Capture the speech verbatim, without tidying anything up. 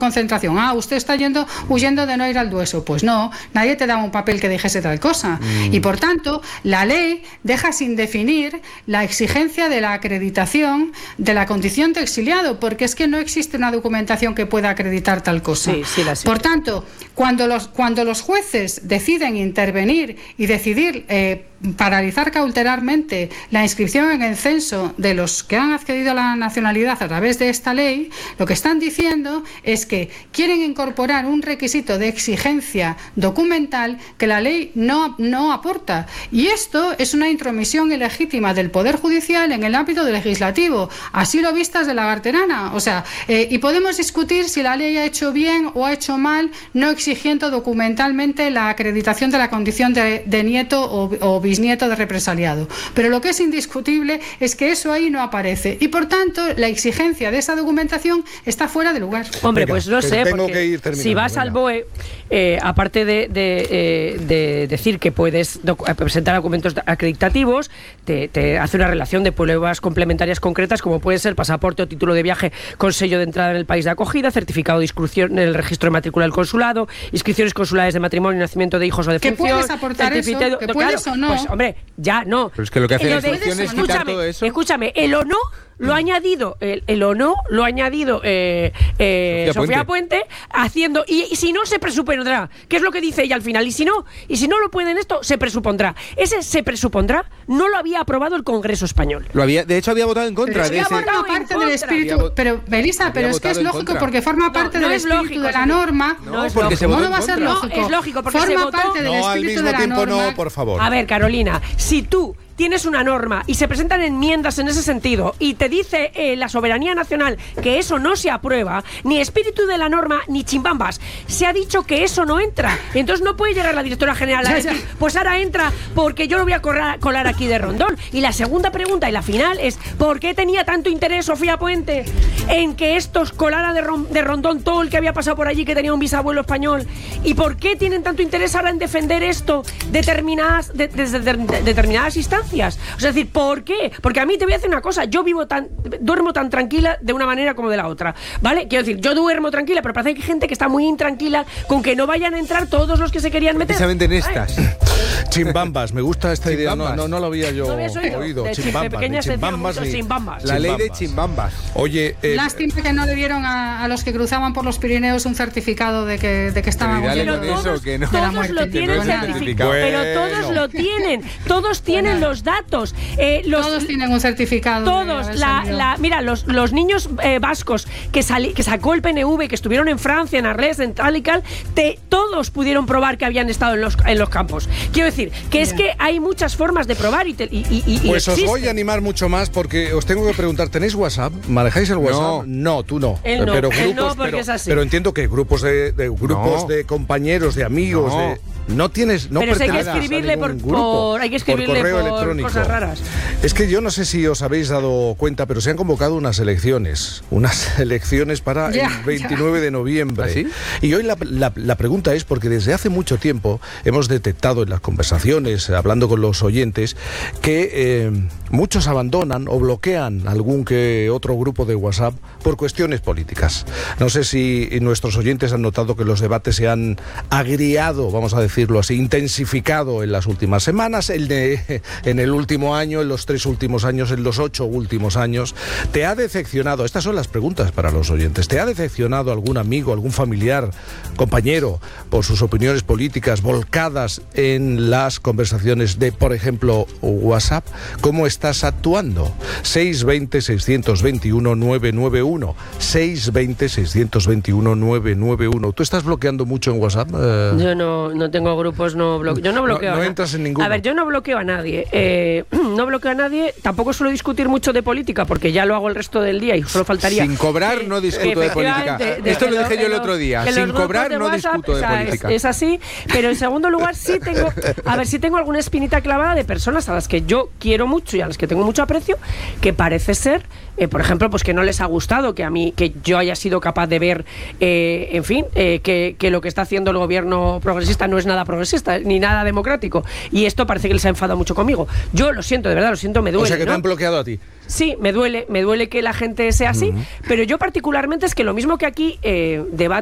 concentración. Ah, usted está yendo, huyendo de no ir al Dueso. Pues no, nadie te daba un papel que dijese tal cosa. Mm. Y por tanto, la ley deja sin definir la exigencia de la acreditación de la condición de exiliado, porque es que no existe una documentación que pueda acreditar tal cosa. Sí, sí, la sé. Por tanto, cuando los, cuando los jueces deciden intervenir y decidir eh, paralizar cautelarmente la inscripción en el censo de los que han accedido a la nacionalidad a través de esta ley, lo que están diciendo es que quieren incorporar un requisito de exigencia documental que la ley no, no aporta. Y esto es una intromisión ilegítima del Poder Judicial en el ámbito del legislativo. Así lo vistas de la Garterana. O sea, eh, y podemos discutir si la ley ha hecho bien o ha hecho mal, no exigiendo documentalmente la acreditación de la condición de, de nieto o, o bisnieto de represaliado. Pero lo que es indiscutible es que eso ahí no aparece. Y por tanto, la exigencia de esa documentación está fuera de lugar. Hombre, pues no sé, porque si vas al B O E, eh, aparte de, de, eh, de decir que puedes presentar documentos acreditativos, te, te hace una relación de pruebas complementarias concretas, como puede ser pasaporte o título de viaje con sello de entrada en el país de acogida, certificado de inscripción en el registro de matrícula del consulado, inscripciones consulares de matrimonio y nacimiento de hijos o de función. ¿Que puedes aportar eso? ¿Que claro, puedes o no? Pues, hombre, ya no. Pero es que lo que hace la de, instrucción es quitar todo eso. Escúchame, el o no lo ha añadido, el, el o no lo ha añadido eh, eh, Sofía, Sofía Puente. Puente, haciendo, y, y si no se presupondrá, ¿qué es lo que dice ella al final? Y si no, y si no lo pueden esto, se presupondrá. Ese se presupondrá no lo había aprobado el Congreso español. Lo había, de hecho había votado en contra. Pero de ese... forma parte del espíritu, había, pero Melissa, pero es que es lógico porque forma parte no, no del espíritu lógico, de la norma. No, no es porque se votó no va a ser lógico. No, es lógico porque forma se votó. parte del no, espíritu de la tiempo, norma. No, por favor. A ver, Carolina, si tú tienes una norma y se presentan enmiendas en ese sentido y te dice eh, la soberanía nacional que eso no se aprueba, ni espíritu de la norma ni chimbambas, se ha dicho que eso no entra. Entonces no puede llegar la directora general a decir, pues ahora entra porque yo lo voy a colar, colar aquí de Rondón. Y la segunda pregunta y la final es, ¿por qué tenía tanto interés Sofía Puente en que estos colara de, ron, de Rondón todo el que había pasado por allí que tenía un bisabuelo español? ¿Y por qué tienen tanto interés ahora en defender esto determinadas, de, de, de, de, de, determinadas instancias? O sea, es decir, ¿por qué? Porque a mí te voy a decir una cosa, yo vivo tan, duermo tan tranquila de una manera como de la otra, ¿vale? Quiero decir, yo duermo tranquila, pero parece que hay gente que está muy intranquila con que no vayan a entrar todos los que se querían meter. Precisamente en estas. Chimbambas, me gusta esta idea, no, no, no lo había yo ¿No habías oído? oído. De Chimbambas, pequeñas chimbambas, ni... chimbambas. La ley de chimbambas. Oye, eh, lástima que no le dieron a, a los que cruzaban por los Pirineos un certificado de que, de que estaban pero todos, eso, que no, todos lo tienen no certificado, bueno. pero todos lo tienen, todos tienen bueno. los datos. Eh, los, todos tienen un certificado. Todos, la, la, mira, los, los niños eh, vascos que, sali, que sacó el P N V, que estuvieron en Francia, en Arles, en tal y cal, te, todos pudieron probar que habían estado en los, en los campos. Quiero decir, que yeah. es que hay muchas formas de probar y, te, y, y, y Pues existe. os voy a animar mucho más porque os tengo que preguntar, ¿tenéis WhatsApp? ¿Manejáis el WhatsApp? No, no tú no. Él no, pero él grupos, no porque pero, es así. pero entiendo que grupos de, de grupos no. de compañeros, de amigos, no. de no tienes, no pero hay que perteneces escribirle a por, grupo, por, hay que escribirle por correo por electrónico. Cosas raras. Es que yo no sé si os habéis dado cuenta, pero se han convocado unas elecciones, unas elecciones para ya, el veintinueve ya. de noviembre. ¿Ah, sí? Y hoy la, la, la pregunta es porque desde hace mucho tiempo hemos detectado en las conversaciones, hablando con los oyentes, que eh, muchos abandonan o bloquean algún que otro grupo de WhatsApp por cuestiones políticas. No sé si nuestros oyentes han notado que los debates se han agriado, vamos a decirlo así, intensificado en las últimas semanas, el de, en el último año, en los tres últimos años, en los ocho últimos años. ¿Te ha decepcionado? Estas son las preguntas para los oyentes. ¿Te ha decepcionado algún amigo, algún familiar, compañero, por sus opiniones políticas volcadas en las conversaciones de, por ejemplo, WhatsApp? ¿Cómo estás actuando? seis veinte, seiscientos veintiuno, novecientos noventa y uno. seis veinte, seiscientos veintiuno, novecientos noventa y uno. ¿Tú estás bloqueando mucho en WhatsApp? Eh... Yo no, no tengo grupos, no bloqueo. Yo no bloqueo. No, no a entras en ninguno. A ver, yo no bloqueo a nadie. Eh, no bloqueo a nadie. Tampoco suelo discutir mucho de política porque ya lo hago el resto del día y solo faltaría. Sin cobrar que, no discuto de política. De, de, Esto lo dije yo el otro día. Sin cobrar no WhatsApp, discuto de o sea, política. Es, es así. Pero en segundo lugar sí tengo, a ver, sí tengo alguna espinita clavada de personas a las que yo quiero mucho y a, las que tengo mucho aprecio, que parece ser, eh, por ejemplo, pues que no les ha gustado que a mí, que yo haya sido capaz de ver, eh, en fin, eh, que, que lo que está haciendo el gobierno progresista no es nada progresista, ni nada democrático. Y esto parece que les ha enfadado mucho conmigo. Yo lo siento, de verdad, lo siento, me duele. O sea, que ¿no? te han bloqueado a ti. Sí, me duele, me duele que la gente sea así, uh-huh. pero yo particularmente es que lo mismo que aquí eh, debate